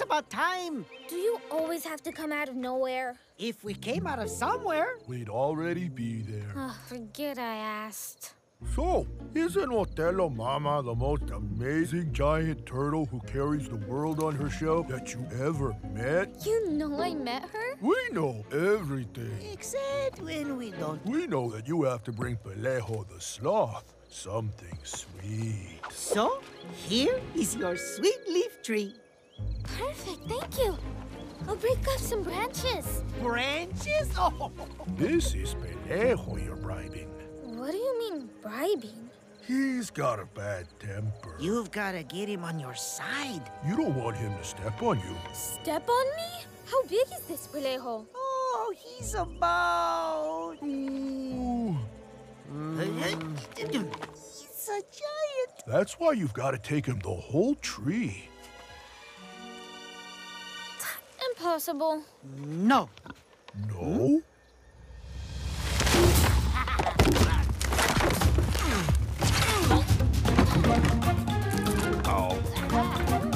about time. Do you always have to come out of nowhere? If we came out of somewhere. We'd already be there. Oh, forget I asked. So, isn't Othello Mama the most amazing giant turtle who carries the world on her shell that you ever met? You know I met her? We know everything. Except when we don't. We know that you have to bring Pelejo the sloth something sweet. So, here is your sweet leaf tree. Perfect, thank you. I'll break up some branches. Branches? Oh, This is Pelejo you're bribing. What do you mean, bribing? He's got a bad temper. you've got to get him on your side. You don't want him to step on you. Step on me? How big is this Pelejo? Oh, he's about... Ooh. He's a giant. That's why you've got to take him the whole tree. Impossible. No. No?